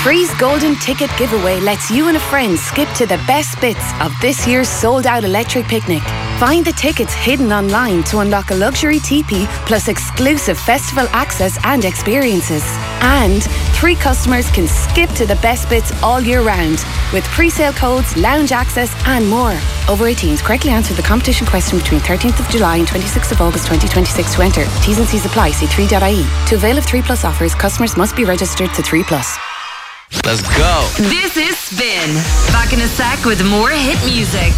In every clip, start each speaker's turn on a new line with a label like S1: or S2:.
S1: Free's Golden Ticket Giveaway lets you and a friend skip to the best bits of this year's sold-out electric picnic. Find the tickets hidden online to unlock a luxury teepee plus exclusive festival access and experiences. And 3 customers can skip to the best bits all year round with pre-sale codes, lounge access and more. Over 18s, correctly answer the competition question between 13th of July and 26th of August 2026 to enter. T's and C's apply. See 3.ie. To avail of 3 Plus offers, customers must be registered to 3 Plus.
S2: Let's go.
S3: This is Spin. Back in a sec with more hit music.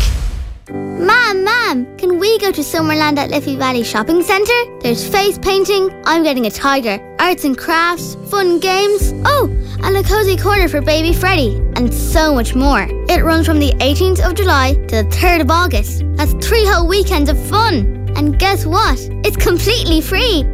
S4: Mom, can we go to Summerland at Liffey Valley Shopping Centre? There's face painting, I'm getting a tiger, arts and crafts, fun games, and a cosy corner for baby Freddie, and so much more. It runs from the 18th of July to the 3rd of August. That's 3 whole weekends of fun. And guess what? It's completely free.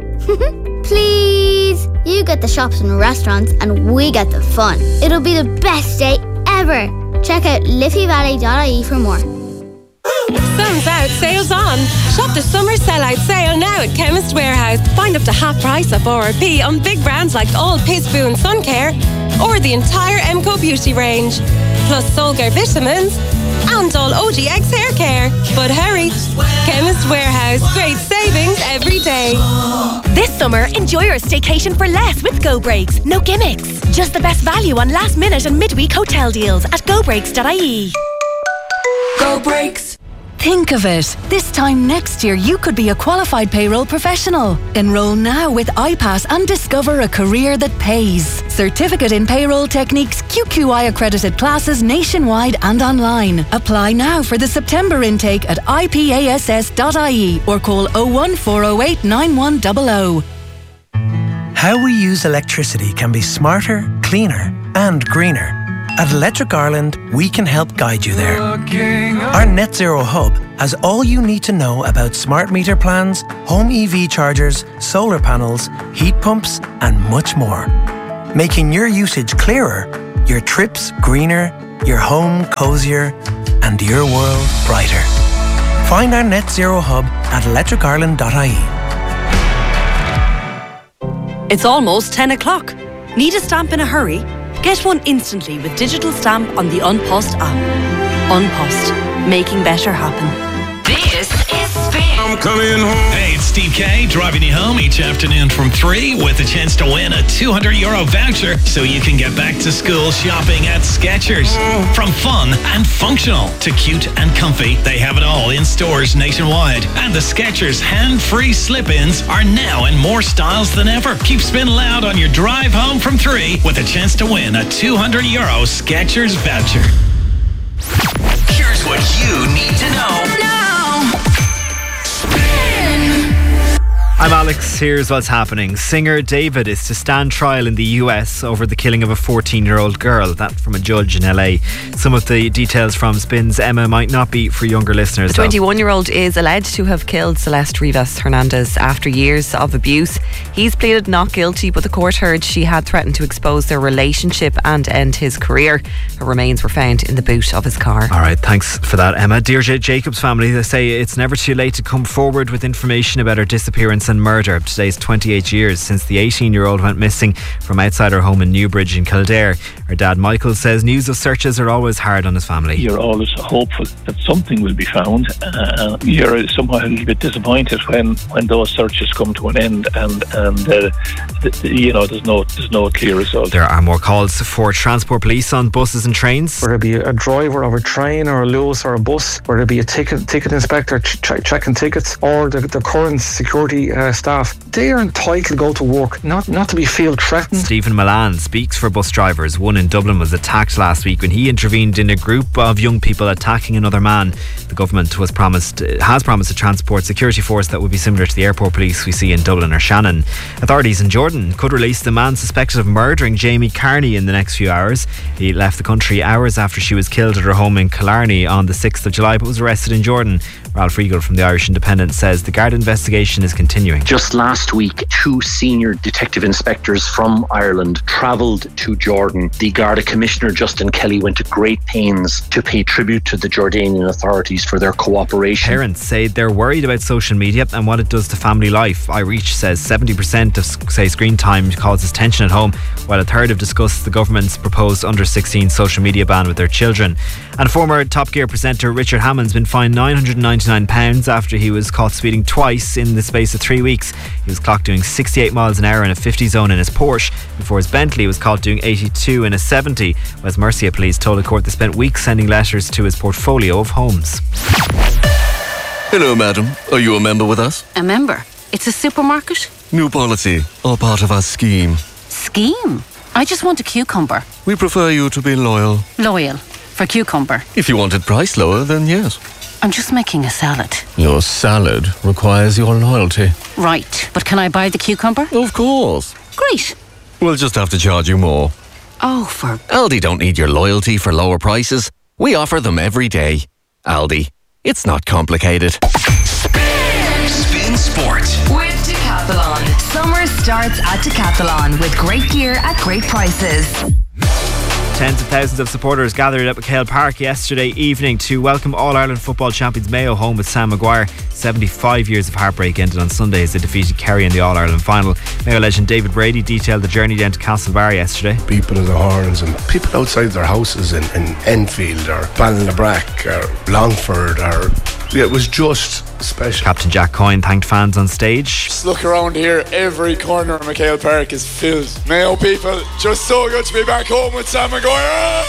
S4: Please. You get the shops and restaurants and we get the fun. It'll be the best day ever. Check out liffeyvalley.ie for more.
S5: Sun's out, sales on. Shop the summer sellout sale now at Chemist Warehouse. Find up to half price off RRP on big brands like all Pisbu and Sun Care or the entire MCO Beauty range. Plus Solgar vitamins and all OGX hair care. But hurry, Chemist Warehouse. Great savings every day.
S6: This summer, enjoy your staycation for less with Go Breaks. No gimmicks. Just the best value on last minute and midweek hotel deals at gobreaks.ie.
S3: Go Breaks.
S6: Think of it. This time next year, you could be a qualified payroll professional. Enroll now with iPass and discover a career that pays. Certificate in Payroll Techniques, QQI accredited classes nationwide and online. Apply now for the September intake at ipass.ie or call 01408 9100.
S7: How we use electricity can be smarter, cleaner and greener. At Electric Ireland, we can help guide you there. Our Net Zero Hub has all you need to know about smart meter plans, home EV chargers, solar panels, heat pumps and much more. Making your usage clearer, your trips greener, your home cosier and your world brighter. Find our Net Zero Hub at electricireland.ie.
S8: It's almost 10 o'clock. Need a stamp in a hurry? Get one instantly with Digital Stamp on the Unpost app. Unpost. Making better happen.
S3: This is Spin.
S9: I'm coming home.
S10: Hey, it's Steve K driving you home each afternoon from 3 with a chance to win a €200 voucher so you can get back to school shopping at Skechers. From fun and functional to cute and comfy, they have it all in stores nationwide. And the Skechers hand-free slip-ins are now in more styles than ever. Keep Spin loud on your drive home from 3 with a chance to win a €200 Skechers voucher.
S2: Here's what you need to know now.
S11: I'm Alex. Here's what's happening. Singer David is to stand trial in the US over the killing of a 14-year-old girl. That from a judge in LA. Some of the details from Spin's Emma might not be for younger listeners.
S12: The 21-year-old is alleged to have killed Celeste Rivas Hernandez after years of abuse. He's pleaded not guilty, but the court heard she had threatened to expose their relationship and end his career. Her remains were found in the boot of his car.
S11: All right, thanks for that, Emma. Deirdre Jacobs' family, they say it's never too late to come forward with information about her disappearance and murder. Today's 28 years since the 18-year-old went missing from outside her home in Newbridge in Kildare. Her dad Michael says news of searches are always hard on his family.
S13: You're always hopeful that something will be found. You're somehow a little bit disappointed when those searches come to an end and there's no clear result.
S11: There are more calls for transport police on buses and trains.
S14: Whether it be a driver of a train or a Lewis or a bus, whether it be a ticket inspector checking tickets or the current security staff, they are entitled to go to work, not to be feel threatened.
S11: Stephen Milan speaks for bus drivers. One in Dublin was attacked last week when he intervened in a group of young people attacking another man. The government has promised a transport security force that would be similar to the airport police we see in Dublin or Shannon. Authorities in Jordan could release the man suspected of murdering Jamie Carney in the next few hours. He left the country hours after she was killed at her home in Killarney on the 6th of July but was arrested in Jordan Ralph Regal from the Irish Independent says the Garda investigation is continuing.
S9: Just last week, 2 senior detective inspectors from Ireland travelled to Jordan. The Garda Commissioner, Justin Kelly, went to great pains to pay tribute to the Jordanian authorities for their cooperation.
S11: Parents say they're worried about social media and what it does to family life. iReach says 70% of screen time causes tension at home, while a third have discussed the government's proposed under-16 social media ban with their children. And former Top Gear presenter Richard Hammond's been fined £999 after he was caught speeding twice in the space of 3 weeks. He was clocked doing 68 miles an hour in a 50 zone in his Porsche before his Bentley was caught doing 82 in a 70. West Mercia police told a court they spent weeks sending letters to his portfolio of homes.
S15: Hello, madam. Are you a member with us?
S16: A member? It's a supermarket?
S15: New policy, all part of our scheme.
S16: Scheme? I just want a cucumber.
S15: We prefer you to be loyal.
S16: Loyal? For cucumber?
S15: If you wanted price lower, then yes.
S16: I'm just making a salad.
S15: Your salad requires your loyalty.
S16: Right, but can I buy the cucumber?
S15: Of course.
S16: Great.
S15: We'll just have to charge you more.
S16: Oh, for...
S15: Aldi don't need your loyalty for lower prices. We offer them every day. Aldi. It's not complicated.
S2: Spin Sport
S3: with Decathlon. Summer starts at Decathlon with great gear at great prices.
S11: Tens of thousands of supporters gathered at McHale Park yesterday evening to welcome All-Ireland football champions Mayo home with Sam Maguire. 75 years of heartbreak ended on Sunday as they defeated Kerry in the All-Ireland final. Mayo legend David Brady detailed the journey down to Castlebar yesterday.
S17: People of the horns and people outside their houses in Enfield or Ballinlabrack or Longford or... Yeah, it was just special.
S11: Captain Jack Coyne thanked fans on stage.
S18: Just look around here, every corner of McHale Park is filled. Mayo people, just so good to be back home with Sam Maguire.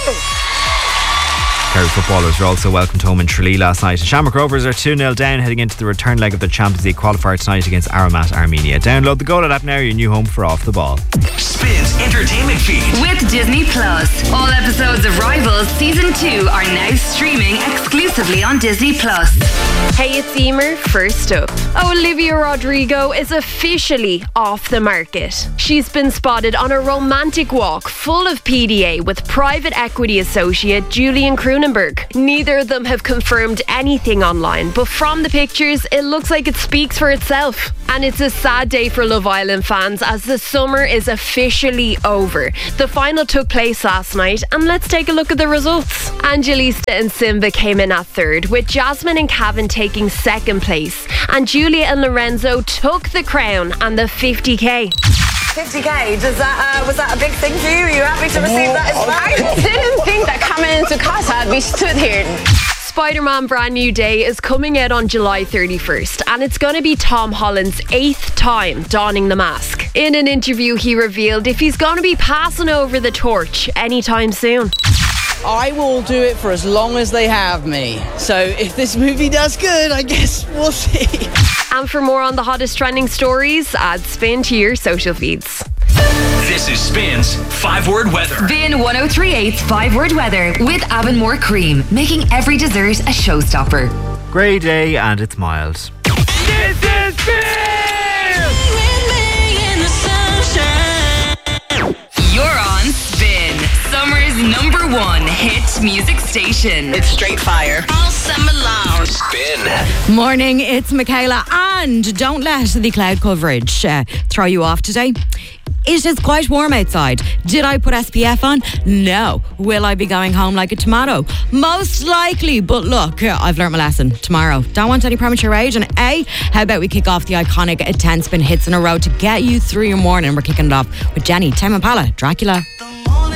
S11: Kerry footballers were also welcomed home in Tralee last night. And Shamrock Rovers are 2-0 down heading into the return leg of their Champions League qualifier tonight against Aramat Armenia. Download the Goal app now, your new home for Off the Ball.
S2: Spins entertainment feed
S3: with Disney Plus. All episodes of Rivals Season 2 are now streaming exclusively on Disney Plus.
S19: Hey, it's Emer. First up, Olivia Rodrigo is officially off the market. She's been spotted on a romantic walk full of PDA with private equity associate Julian Cronenberg. Neither of them have confirmed anything online, but from the pictures, it looks like it speaks for itself. And it's a sad day for Love Island fans as the summer is officially over. The final took place last night, and let's take a look at the results. Angelista and Simba came in at third, with Jasmine and Cavan taking second place, and Julia and Lorenzo took the crown and the 50k.
S20: 50k, was that a big thing for you? Are you happy to receive that as well?
S21: I didn't think that coming into Casa I'd be stood here.
S19: Spider-Man Brand New Day is coming out on July 31st, and it's going to be Tom Holland's 8th time donning the mask. In an interview, he revealed if he's going to be passing over the torch anytime soon.
S22: I will do it for as long as they have me. So if this movie does good, I guess we'll see.
S19: And for more on the hottest trending stories, add Spin to your social feeds.
S2: This is Spin's 5-word weather.
S3: Spin 103.8's 5-word weather with Avonmore Cream, making every dessert a showstopper.
S11: Grey day and it's mild.
S2: This is Spin!
S3: You're on Spin, summer's #1 hit music station.
S21: It's straight fire.
S3: All summer long.
S2: Spin.
S23: Morning, it's Michaela, and don't let the cloud coverage throw you off today. It is quite warm outside. Did I put SPF on? No. Will I be going home like a tomato? Most likely, but look, I've learnt my lesson. Tomorrow, don't want any premature rage. And how about we kick off the iconic 10 spin hits in a row to get you through your morning? We're kicking it off with Jenny, Tame Impala, Dracula.